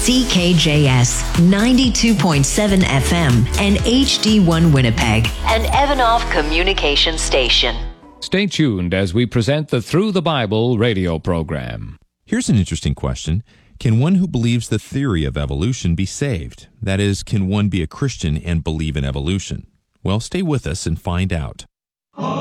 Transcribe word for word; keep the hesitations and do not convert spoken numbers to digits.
C K J S ninety-two point seven F M and H D one Winnipeg, an Evanoff communication station. Stay tuned as we present the Through the Bible radio program. Here's an interesting question. Can one who believes the theory of evolution be saved? That is, can one be a Christian and believe in evolution? Well, stay with us and find out.